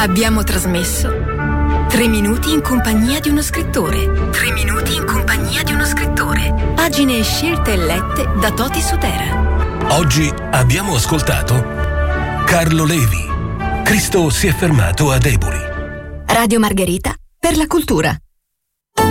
Abbiamo trasmesso 3 minuti in compagnia di uno scrittore. 3 minuti in compagnia di uno scrittore. Pagine scelte e lette da Toti Sutera. Oggi abbiamo ascoltato Carlo Levi. Cristo si è fermato ad Eboli. Radio Margherita per la cultura.